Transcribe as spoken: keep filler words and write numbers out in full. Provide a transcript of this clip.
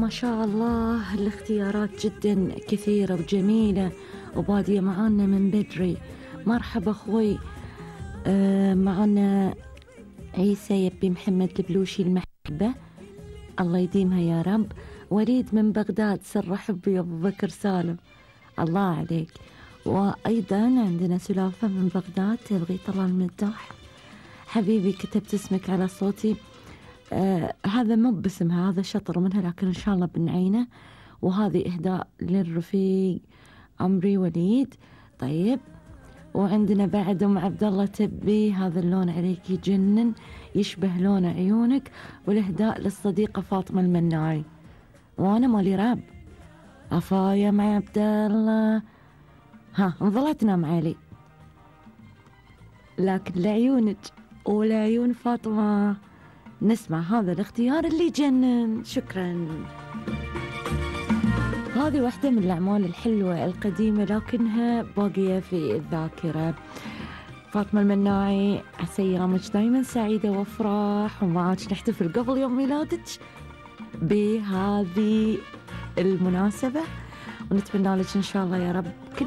ما شاء الله الاختيارات جدا كثيرة وجميلة وبادية معانا من بدري. مرحبا أخوي. آه معانا عيسى يبي محمد البلوشي المحبة، الله يديمها يا رب. وليد من بغداد، سر حبي أبو بكر سالم، الله عليك. وأيضا عندنا سلافة من بغداد، تبغي طلال المداح حبيبي، كتبت اسمك على صوتي. آه هذا مو باسمها، هذا شطر منها، لكن إن شاء الله بنعينه. وهذه إهداء للرفيق عمري وليد. طيب، وعندنا بعد أم عبد الله تبي هذا اللون عليك يجنن، يشبه لون عيونك. والإهداء للصديقة فاطمة المناعي. وأنا مالي راب عفايا مع عبد الله. ها انظلت نام علي، لكن لعيونك ولعيون فاطمة نسمع هذا الاختيار اللي يجنن. شكرا. هذه واحدة من الأعمال الحلوة القديمة لكنها باقية في الذاكرة. فاطمة المناعي، عسى أيامك دايما سعيدة وافراح، ومعاك نحتفل قبل يوم ميلادك بهذه المناسبة، ونتمنى لك إن شاء الله يا رب